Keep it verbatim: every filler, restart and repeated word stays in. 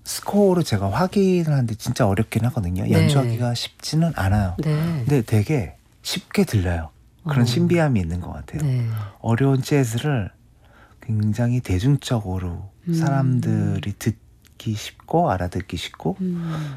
스코어로 제가 확인을 하는데 진짜 어렵긴 하거든요. 네. 연주하기가 쉽지는 않아요. 네. 근데 되게 쉽게 들려요. 그런 어. 신비함이 있는 것 같아요. 네. 어려운 재즈를 굉장히 대중적으로 음. 사람들이 듣기 쉽고 알아듣기 쉽고 음.